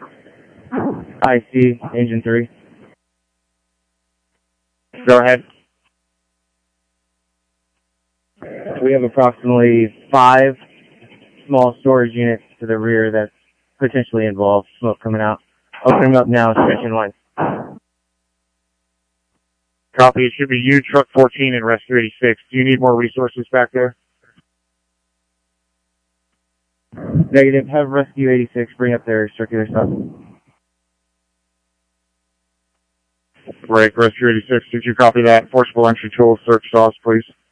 IC, Engine 3. Go ahead. We have approximately 5 small storage units to the rear that potentially involve smoke coming out. Open them up now, stretching lines. Copy. It should be you, Truck 14, and Rescue 86. Do you need more resources back there? Negative. Have Rescue 86 bring up their circular stuff. Right, Rescue 86. Did you copy that? Forcible entry tools, search saws, please.